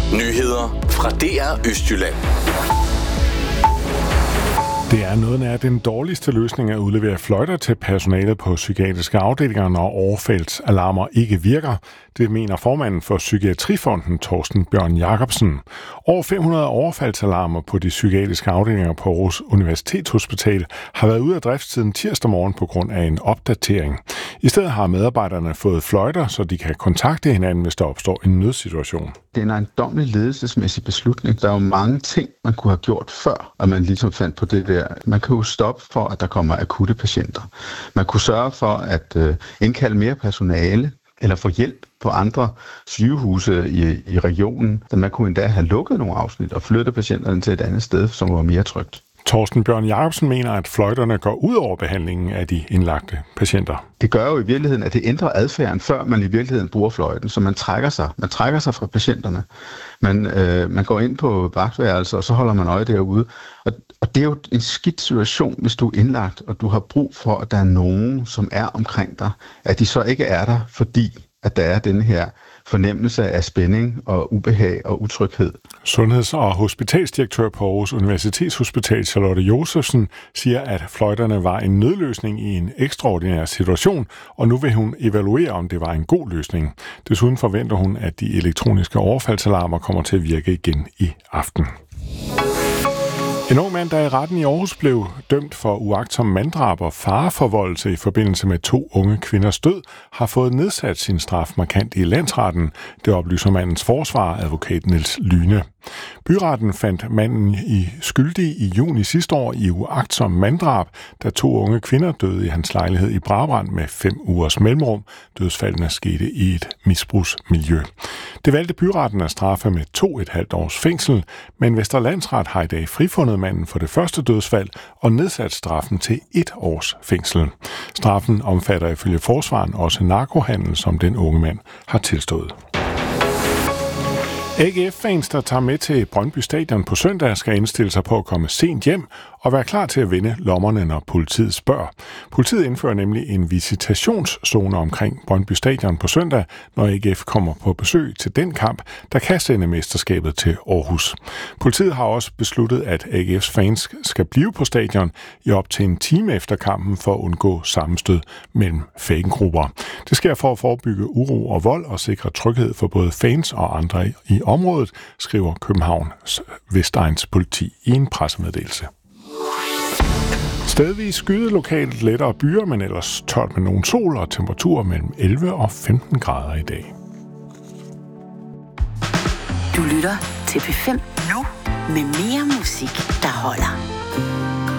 Nyheder fra DR Østjylland. Det er noget af den dårligste løsning at udlevere fløjter til personalet på psykiatriske afdelinger, når overfaldsalarmer ikke virker. Det mener formanden for Psykiatrifonden, Torsten Bjørn Jacobsen. Over 500 overfaldsalarmer på de psykiatriske afdelinger på Aarhus Universitetshospital har været ude af drift siden tirsdag morgen på grund af en opdatering. I stedet har medarbejderne fået fløjter, så de kan kontakte hinanden, hvis der opstår en nødsituation. Det er en ejendommelig ledelsesmæssig beslutning. Der er jo mange ting, man kunne have gjort før, og man ligesom fandt på det der. Man kan jo stoppe for, at der kommer akutte patienter. Man kunne sørge for at indkalde mere personale, eller få hjælp på andre sygehuse i regionen. Så man kunne endda have lukket nogle afsnit og flyttet patienterne til et andet sted, som var mere trygt. Torsten Bjørn Jacobsen mener, at fløjterne går ud over behandlingen af de indlagte patienter. Det gør jo i virkeligheden, at det ændrer adfærden, før man i virkeligheden bruger fløjten, så man trækker sig. Man trækker sig fra patienterne. Man går ind på vagtværelser, og så holder man øje derude. Og det er jo en skidt situation, hvis du er indlagt, og du har brug for, at der er nogen, som er omkring dig. At de så ikke er der, fordi at der er den her fornemmelse af spænding og ubehag og utryghed. Sundheds- og hospitalsdirektør på Aarhus Universitetshospital, Charlotte Josefsen, siger, at fløjterne var en nødløsning i en ekstraordinær situation, og nu vil hun evaluere, om det var en god løsning. Desuden forventer hun, at de elektroniske overfaldsalarmer kommer til at virke igen i aften. En ung mand, der i retten i Aarhus blev dømt for uagtsom manddrab og fareforvoldelse i forbindelse med 2 unge kvinders død, har fået nedsat sin straf markant i landsretten. Det oplyser mandens forsvar, advokat Niels Lyne. Byretten fandt manden skyldig i juni sidste år i uagtsom manddrab, da 2 unge kvinder døde i hans lejlighed i Brabrand med 5 ugers mellemrum. Dødsfaldene skete i et misbrugsmiljø. Det valgte byretten at straffe med 2,5 års fængsel, men Vestre Landsret har i dag frifundet manden for det første dødsfald og nedsat straffen til 1 års fængsel. Straffen omfatter ifølge forsvaren også narkohandel, som den unge mand har tilstået. AGF-fans, der tager med til Brøndby Stadion på søndag, skal indstille sig på at komme sent hjem og være klar til at vende lommerne, når politiet spørger. Politiet indfører nemlig en visitationszone omkring Brøndby Stadion på søndag, når AGF kommer på besøg til den kamp, der kan sende mesterskabet til Aarhus. Politiet har også besluttet, at AGF's fans skal blive på stadion i op til en time efter kampen for at undgå sammenstød mellem fangrupper. Det sker for at forebygge uro og vold og sikre tryghed for både fans og andre i området, skriver Københavns Vestegns politi i en pressemeddelelse. Stedvis skyde lokalt lettere byer, men ellers tørt med nogen sol og temperaturer mellem 11 og 15 grader i dag. Du lytter til P5 nu med mere musik, der holder.